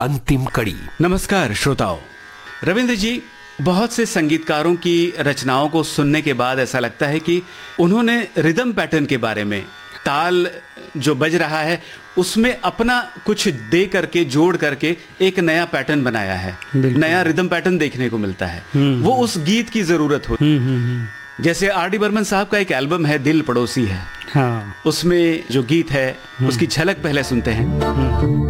अंतिम कड़ी। नमस्कार श्रोताओं। रविंद्र जी, बहुत से संगीतकारों की रचनाओं को सुनने के बाद ऐसा लगता है कि उन्होंने रिदम पैटर्न के बारे में, ताल जो बज रहा है उसमें अपना कुछ दे करके, जोड़ करके एक नया पैटर्न बनाया है, नया रिदम पैटर्न देखने को मिलता है। वो उस गीत की जरूरत हो। जैसे आर.डी. बर्मन साहब का एक एल्बम है दिल पड़ोसी है, हाँ। उसमें जो गीत है उसकी झलक पहले सुनते हैं।